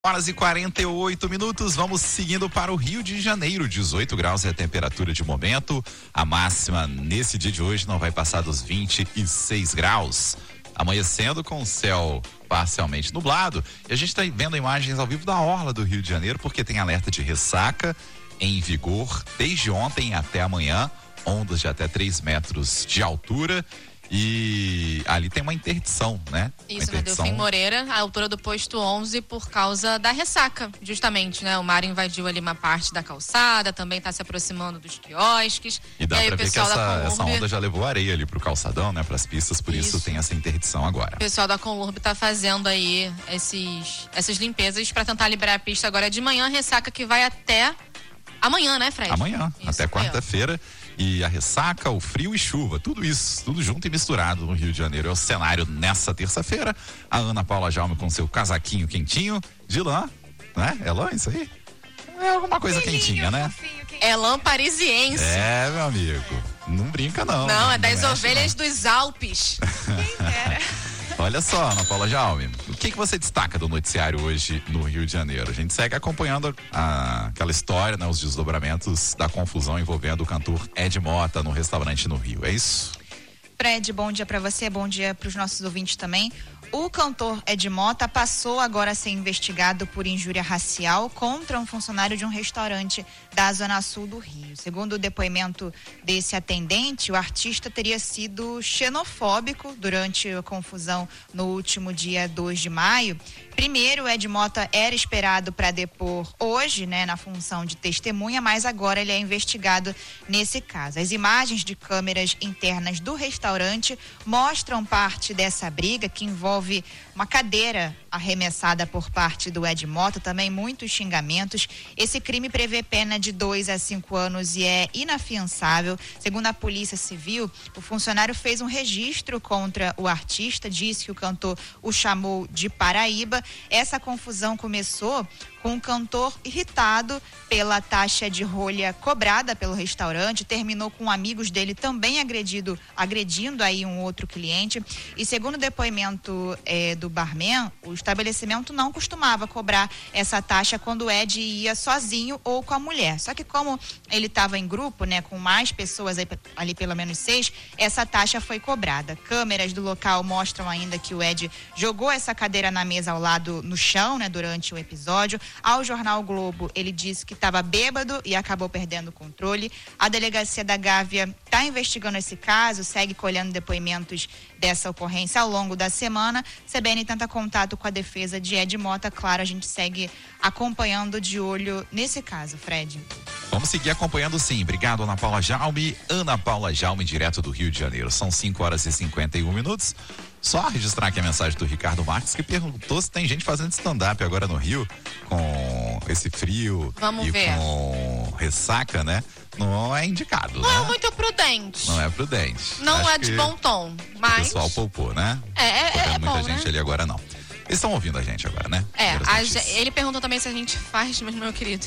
Horas e 48 minutos, vamos seguindo para o Rio de Janeiro. 18 graus é a temperatura de momento. A máxima nesse dia de hoje não vai passar dos 26 graus. Amanhecendo com o céu parcialmente nublado. E a gente está vendo imagens ao vivo da orla do Rio de Janeiro, porque tem alerta de ressaca em vigor desde ontem até amanhã. Ondas de até 3 metros de altura. E ali tem uma interdição, né? Isso, na Delfim Moreira, a altura do posto 11, por causa da ressaca, justamente, né? O mar invadiu ali uma parte da calçada, também está se aproximando dos quiosques. E dá pra ver que essa onda já levou areia ali pro calçadão, né? Pras pistas, por isso tem essa interdição agora. O pessoal da Conlurb tá fazendo aí essas limpezas para tentar liberar a pista agora de manhã, ressaca que vai até amanhã, né, Fred? Amanhã, até quarta-feira. E a ressaca, o frio e chuva, tudo isso, tudo junto e misturado no Rio de Janeiro. É o cenário nessa terça-feira. A Ana Paula Jaume com seu casaquinho quentinho de lã, né? É lã isso aí? É alguma coisa quentinha, né? É lã parisiense. É, meu amigo. Não brinca não. Não, é das ovelhas dos Alpes. Quem dera. Olha só, Ana Paula Jaume, o que você destaca do noticiário hoje no Rio de Janeiro? A gente segue acompanhando aquela história, né, os desdobramentos da confusão envolvendo o cantor Ed Mota no restaurante no Rio, é isso? Fred, bom dia para você, bom dia para os nossos ouvintes também. O cantor Ed Mota passou agora a ser investigado por injúria racial contra um funcionário de um restaurante da Zona Sul do Rio. Segundo o depoimento desse atendente, o artista teria sido xenofóbico durante a confusão no último dia 2 de maio. Primeiro, o Ed Mota era esperado para depor hoje, né, na função de testemunha, mas agora ele é investigado nesse caso. As imagens de câmeras internas do restaurante mostram parte dessa briga, que envolve uma cadeira arremessada por parte do Ed Mota, também muitos xingamentos. Esse crime prevê pena de 2 a 5 anos e é inafiançável. Segundo a Polícia Civil, o funcionário fez um registro contra o artista, disse que o cantor o chamou de Paraíba. Essa confusão começou com o cantor irritado pela taxa de rolha cobrada pelo restaurante, terminou com amigos dele também agredindo aí um outro cliente. E segundo o depoimento do barman, o estabelecimento não costumava cobrar essa taxa quando o Ed ia sozinho ou com a mulher. Só que como ele estava em grupo, né, com mais pessoas ali pelo menos 6, essa taxa foi cobrada. Câmeras do local mostram ainda que o Ed jogou essa cadeira na mesa ao lado no chão, né, durante o episódio. Ao jornal Globo, ele disse que estava bêbado e acabou perdendo o controle. A delegacia da Gávea está investigando esse caso, segue colhendo depoimentos dessa ocorrência ao longo da semana. CBN tenta contato com a defesa de Ed Mota. Claro, a gente segue acompanhando de olho nesse caso, Fred. Vamos seguir acompanhando sim. Obrigado, Ana Paula Jaume. Ana Paula Jaume, direto do Rio de Janeiro. São 5 horas e 51 minutos. Só registrar aqui a mensagem do Ricardo Marques, que perguntou se tem gente fazendo stand-up agora no Rio, com esse frio. Vamos ver. Com ressaca, né? Não é indicado, não, né? é muito prudente. Não é prudente. Não é de bom tom, mas... O pessoal poupou, né? É muita bom, gente, né? Ali agora não. Eles estão ouvindo a gente agora, né? Ele perguntou também se a gente faz, mas meu querido,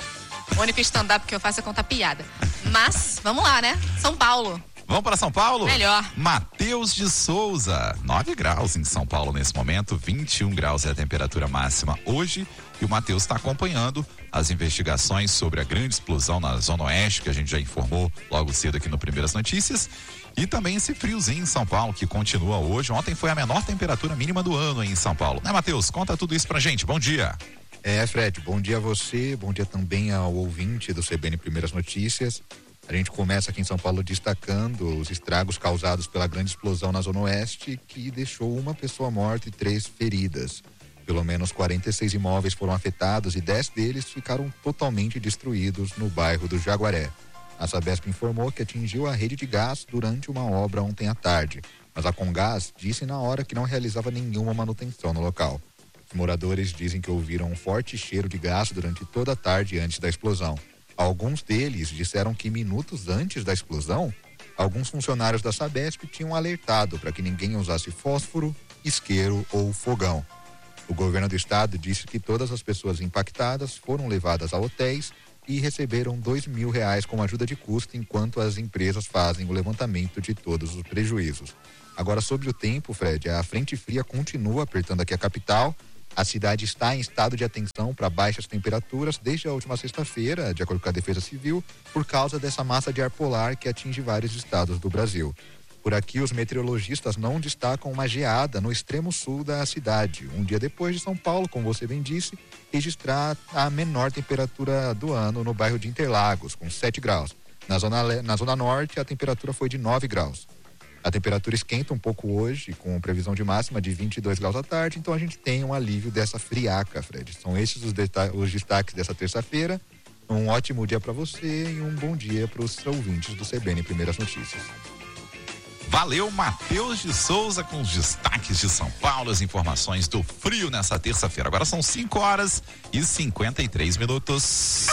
o único stand-up que eu faço é contar piada. Mas, vamos lá, né? São Paulo. Vamos para São Paulo? Melhor. Matheus de Souza, 9 graus em São Paulo nesse momento, 21 graus é a temperatura máxima hoje. E o Matheus está acompanhando as investigações sobre a grande explosão na Zona Oeste, que a gente já informou logo cedo aqui no Primeiras Notícias. E também esse friozinho em São Paulo, que continua hoje. Ontem foi a menor temperatura mínima do ano em São Paulo. Né, Matheus? Conta tudo isso pra gente. Bom dia. Fred, bom dia a você, bom dia também ao ouvinte do CBN Primeiras Notícias. A gente começa aqui em São Paulo destacando os estragos causados pela grande explosão na Zona Oeste, que deixou uma pessoa morta e 3 feridas. Pelo menos 46 imóveis foram afetados e 10 deles ficaram totalmente destruídos no bairro do Jaguaré. A Sabesp informou que atingiu a rede de gás durante uma obra ontem à tarde, mas a Comgás disse na hora que não realizava nenhuma manutenção no local. Os moradores dizem que ouviram um forte cheiro de gás durante toda a tarde antes da explosão. Alguns deles disseram que minutos antes da explosão, alguns funcionários da Sabesp tinham alertado para que ninguém usasse fósforo, isqueiro ou fogão. O governo do estado disse que todas as pessoas impactadas foram levadas a hotéis e receberam R$2.000 como ajuda de custo, enquanto as empresas fazem o levantamento de todos os prejuízos. Agora, sobre o tempo, Fred, a frente fria continua apertando aqui a capital A cidade está em estado de atenção para baixas temperaturas desde a última sexta-feira, de acordo com a Defesa Civil, por causa dessa massa de ar polar que atinge vários estados do Brasil. Por aqui, os meteorologistas não destacam uma geada no extremo sul da cidade, um dia depois de São Paulo, como você bem disse, registrar a menor temperatura do ano no bairro de Interlagos, com 7 graus. Na zona norte, a temperatura foi de 9 graus. A temperatura esquenta um pouco hoje, com previsão de máxima de 22 graus à tarde, então a gente tem um alívio dessa friaca, Fred. São esses os destaques dessa terça-feira. Um ótimo dia para você e um bom dia para os ouvintes do CBN Primeiras Notícias. Valeu, Matheus de Souza, com os destaques de São Paulo, as informações do frio nessa terça-feira. Agora são 5h53.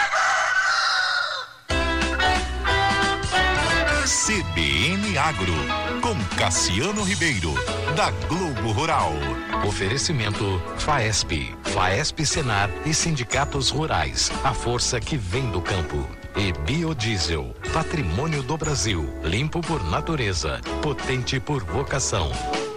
CBN Agro, com Cassiano Ribeiro, da Globo Rural. Oferecimento FAESP, FAESP Senar e sindicatos rurais, a força que vem do campo. E biodiesel, patrimônio do Brasil, limpo por natureza, potente por vocação.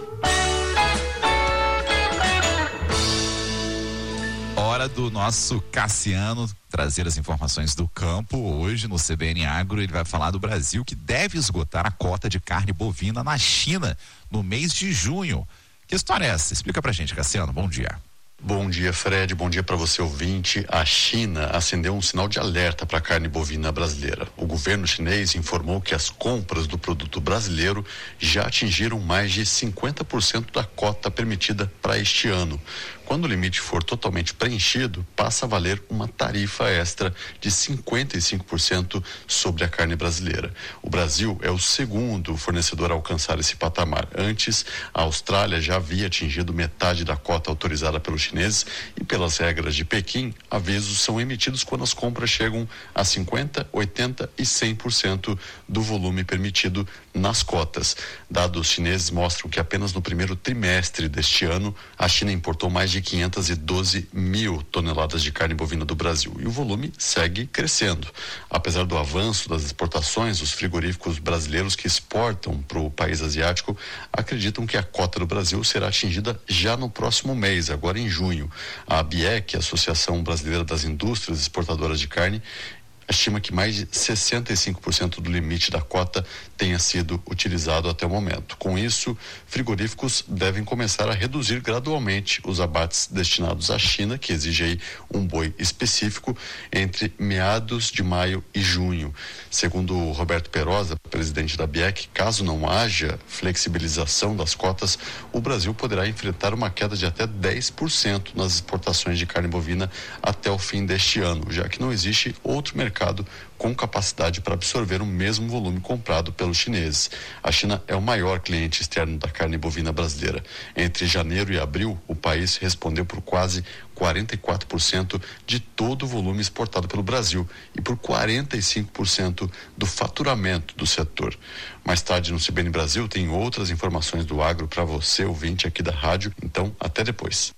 Hora do nosso Cassiano trazer as informações do campo. Hoje no CBN Agro ele vai falar do Brasil, que deve esgotar a cota de carne bovina na China no mês de junho. Que história é essa? Explica pra gente, Cassiano. Bom dia. Bom dia, Fred. Bom dia para você, ouvinte. A China acendeu um sinal de alerta para a carne bovina brasileira. O governo chinês informou que as compras do produto brasileiro já atingiram mais de 50% da cota permitida para este ano. Quando o limite for totalmente preenchido, passa a valer uma tarifa extra de 55% sobre a carne brasileira. O Brasil é o segundo fornecedor a alcançar esse patamar. Antes, a Austrália já havia atingido metade da cota autorizada pelos chineses e, pelas regras de Pequim, avisos são emitidos quando as compras chegam a 50%, 80% e 100% do volume permitido nas cotas. Dados chineses mostram que apenas no primeiro trimestre deste ano, a China importou mais de 512 mil toneladas de carne bovina do Brasil e o volume segue crescendo. Apesar do avanço das exportações, os frigoríficos brasileiros que exportam para o país asiático acreditam que a cota do Brasil será atingida já no próximo mês, agora em junho. A ABIEC, a Associação Brasileira das Indústrias Exportadoras de Carne, estima que mais de 65% do limite da cota tenha sido utilizado até o momento. Com isso, frigoríficos devem começar a reduzir gradualmente os abates destinados à China, que exige aí um boi específico, entre meados de maio e junho. Segundo o Roberto Perosa, presidente da BIEC, caso não haja flexibilização das cotas, o Brasil poderá enfrentar uma queda de até 10% nas exportações de carne bovina até o fim deste ano, já que não existe outro mercado com capacidade para absorver o mesmo volume comprado pelos chineses. A China é o maior cliente externo da carne bovina brasileira. Entre janeiro e abril, o país respondeu por quase 44% de todo o volume exportado pelo Brasil e por 45% do faturamento do setor. Mais tarde no CBN Brasil tem outras informações do agro para você, ouvinte aqui da rádio. Então, até depois.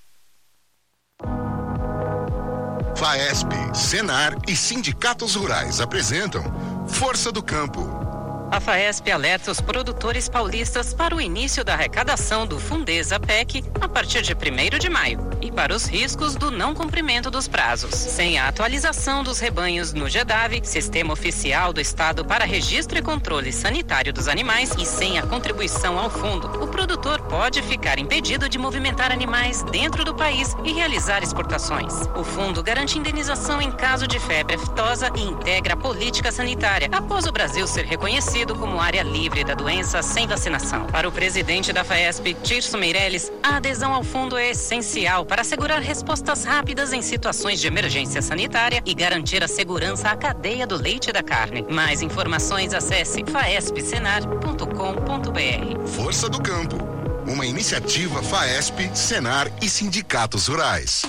FAESP, Senar e sindicatos rurais apresentam Força do Campo. A FAESP alerta os produtores paulistas para o início da arrecadação do Fundesa PEC a partir de 1º de maio e para os riscos do não cumprimento dos prazos. Sem a atualização dos rebanhos no GEDAV, Sistema Oficial do Estado para Registro e Controle Sanitário dos Animais, e sem a contribuição ao fundo, o produtor pode ficar impedido de movimentar animais dentro do país e realizar exportações. O fundo garante indenização em caso de febre aftosa e integra a política sanitária, após o Brasil ser reconhecido como área livre da doença sem vacinação. Para o presidente da FAESP, Tirso Meirelles, a adesão ao fundo é essencial para assegurar respostas rápidas em situações de emergência sanitária e garantir a segurança à cadeia do leite e da carne. Mais informações, acesse faespsenar.com.br. Força do Campo, uma iniciativa FAESP, Senar e sindicatos rurais.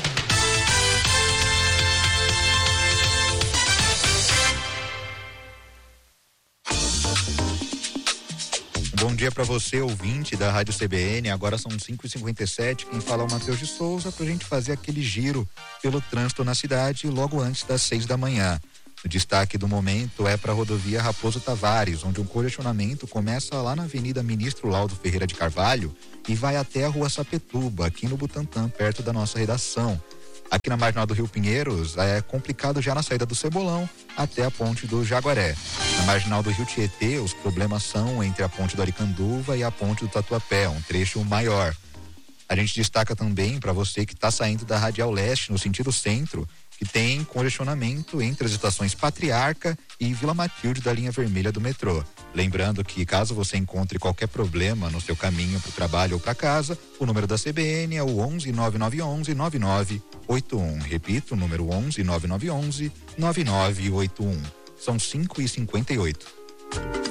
Bom dia para você, ouvinte da Rádio CBN. Agora são 5h57. Quem fala é o Matheus de Souza, para a gente fazer aquele giro pelo trânsito na cidade logo antes das 6 da manhã. O destaque do momento é para a rodovia Raposo Tavares, onde um congestionamento começa lá na Avenida Ministro Laudo Ferreira de Carvalho e vai até a Rua Sapetuba, aqui no Butantã, perto da nossa redação. Aqui na Marginal do Rio Pinheiros é complicado já na saída do Cebolão até a ponte do Jaguaré. Na Marginal do Rio Tietê, os problemas são entre a ponte do Aricanduva e a ponte do Tatuapé, um trecho maior. A gente destaca também para você que está saindo da Radial Leste no sentido centro, que tem congestionamento entre as estações Patriarca e Vila Matilde da linha vermelha do metrô. Lembrando que caso você encontre qualquer problema no seu caminho para o trabalho ou para casa, o número da CBN é o 11-9911-9981. Repito, o número 11-9911-9981. São 5h58.